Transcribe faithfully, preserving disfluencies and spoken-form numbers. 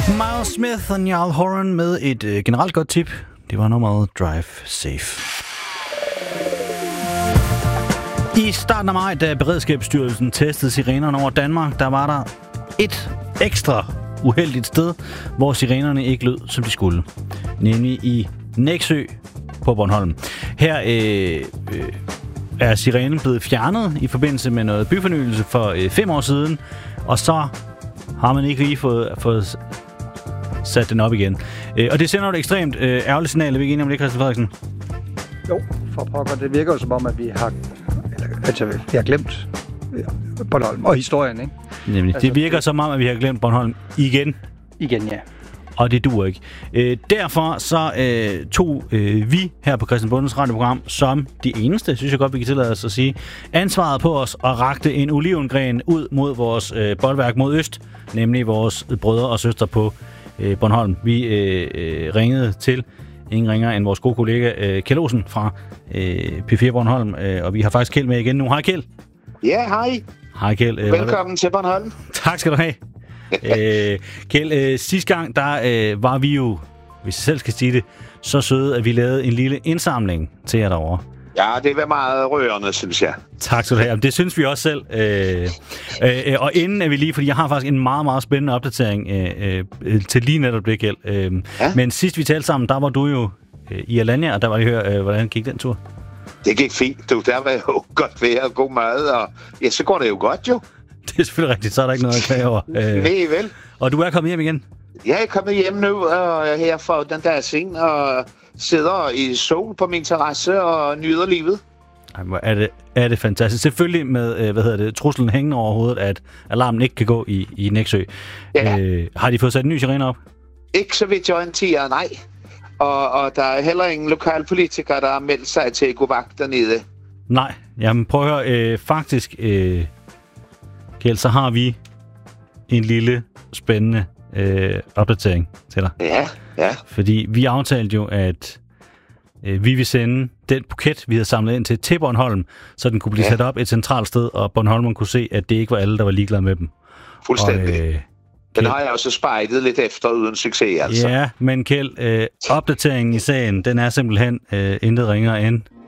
Miles Smith og Niall Horan med et øh, generelt godt tip. Det var nummeret Drive Safe. I starten af maj, da Beredskabsstyrelsen testede sirenerne over Danmark, der var der et ekstra uheldigt sted, hvor sirenerne ikke lød, som de skulle. Nemlig i Nexø på Bornholm. Her øh, øh, er sirenen blevet fjernet i forbindelse med noget byfornyelse for øh, fem år siden, og så har man ikke lige fået, fået sat den op igen. Øh, og det sender et ekstremt øh, ærgerligt signal. Er vi ikke enige om det, Christian Frederiksen? Jo, for pokker. Det virker jo som om, at vi har, eller, altså, vi har glemt Bornholm og historien, ikke? Nemlig. Altså, det virker det... som om, at vi har glemt Bornholm igen. Igen, ja. Og det duer ikke. Øh, derfor så øh, tog øh, vi her på Christian Bondes radioprogram, som de eneste, synes jeg godt, vi kan tillade os at sige, ansvaret på os og rakte en olivengren ud mod vores øh, boldværk mod øst, nemlig vores brødre og søstre på øh, Bornholm. Vi øh, øh, ringede til ingen ringer end vores gode kollega øh, Kjeld Olsen fra øh, P fire Bornholm, øh, og vi har faktisk Kjeld med igen nu. Hej Kjeld. Ja, hej. Hej Kjeld. Øh, Velkommen til Bornholm. Tak skal du have. øh, Kjeld, øh, sidste gang, der øh, var vi jo, hvis jeg selv skal sige det, så søde, at vi lavede en lille indsamling til jer derovre. Ja, det var meget rørende, synes jeg. Tak skal du have. Det synes vi også selv. Øh, øh, og inden er vi lige, fordi jeg har faktisk en meget, meget spændende opdatering øh, øh, til lige netop det, Kjeld. Øh, ja? Men sidst vi talte sammen, der var du jo øh, i Alanya, og der var lige høre, øh, hvordan gik den tur? Det gik fint, du. Der var jo godt vejr og god mad, og ja, så går det jo godt, jo. Det er selvfølgelig rigtigt, så er der ikke noget at klage over. Øh, Nej, vel. Og du er kommet hjem igen? Jeg er kommet hjem nu, og jeg er her for den der scene, og sidder i sol på min terrasse og nyder livet. Ej, er det, er det fantastisk. Selvfølgelig med, hvad hedder det, truslen hængende over hovedet, at alarmen ikke kan gå i, i Nexø. Ja. Øh, har de fået sat en ny sirene op? Ikke så vidt jeg orienterer, nej. Og, og der er heller ingen lokalpolitikere, der har meldt sig til at gå vagt dernede. Nej, jamen prøv at høre. Øh, faktisk, øh, Kjeld, så har vi en lille spændende øh, opdatering til dig. Ja, ja. Fordi vi aftalte jo, at øh, vi vil sende den buket, vi havde samlet ind til, til Bornholm, så den kunne blive ja. sat op et centralt sted, og Bornholm kunne se, at det ikke var alle, der var ligeglade med dem. Fuldstændig. Og, øh, Kjeld, den har jeg også spejdet lidt efter uden succes, altså. Ja, men Kjeld, øh, opdateringen i sagen, den er simpelthen øh, intet ringere end